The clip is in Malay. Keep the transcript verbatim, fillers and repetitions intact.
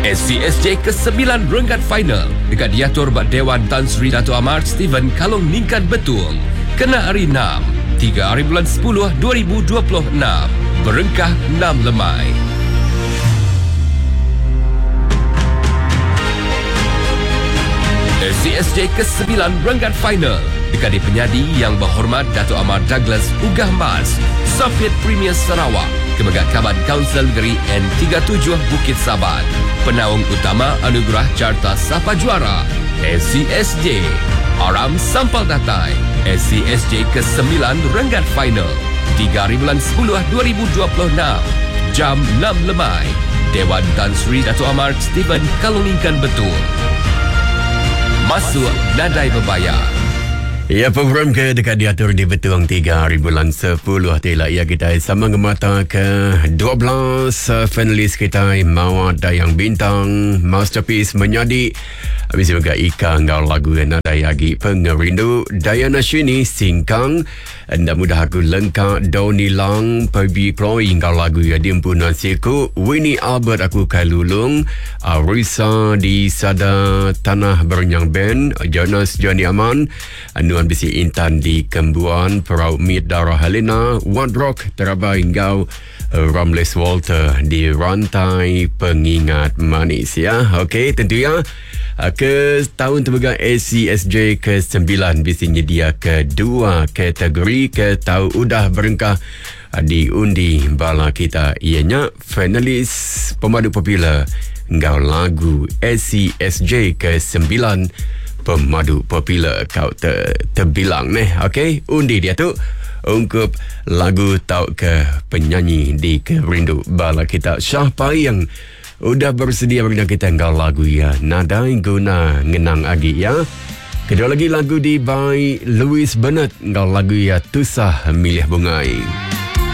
S C S J ke sembilan renggat final dekat diatur buat Dewan Tan Sri Dato' Amar Steven Kalong Ningkan Betul. Kena hari enam, tiga hari bulan sepuluh dua ribu dua puluh enam. Berengkah enam lemai. S C S J ke sembilan renggat final dekat di penyadi yang berhormat Dato' Amar Douglas Ugah Mas, Soviet Premier Sarawak, Kemegat Kaban Kaunsil Negeri N tiga puluh tujuh Bukit Sabat. Penaung utama Anugerah Carta Sapa Juara S C S J. Aram Sampal Datai. S C S J ke sembilan renggat final tiga hari bulan sepuluh dua ribu dua puluh enam. Jam enam lemai. Dewan Tan Sri Dato' Amar Steven Kalong Ningkan Betul. Masuk nadai berbayar. Ya, program ke dekat diatur di Betuang tiga hari bulan sepuluh. Tila ya kita sama ngemata ke dua belas uh, finalis kita Mawar Dayang Bintang Masterpiece Menyadi. Habis juga Ika Ngau Lagu Nadai Agi Pengerindu Dayana Shini Singkang. Anda mudah aku lengkap Doni Lang Perbi Chloe Ngau Lagu ya Dimpunan Siku Winnie Albert Aku Kalulung Arisa di Sada Tanah Bernyang Band Jonas Johnny Aman Anuan Bisi Intan di Kembuan Perau Mit Darah Helena One Rock Terabai Ngau Ramles Walter di Rantai Pengingat Manis ya. Okey, tentu ya ke tahun terbegang S C S J ke sembilan bisi nyedia kedua kategori ke tahu udah berengkah diundi bala kita ianya finalis pemadu popular Ngau Lagu S C S J ke sembilan pemadu popular kau ter, terbilang nih. Okey, undi dia tu ungkup lagu tau ke penyanyi di kerindu bala kita Syah Pai yang udah bersedia bagi kita Ngau Lagu ya Nadai Guna Ngenang Agi ya. Kedua lagi lagu di by Louis Bennett Ngau Lagu ya Tusah Milih Bungai.